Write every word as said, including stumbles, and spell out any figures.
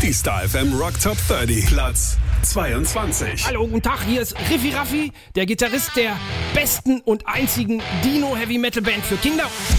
Die Star F M Rock Top dreißig, Platz zweiundzwanzig. Hallo, guten Tag, hier ist Riffi Raffi, der Gitarrist der besten und einzigen Dino Heavy Metal Band für Kinder.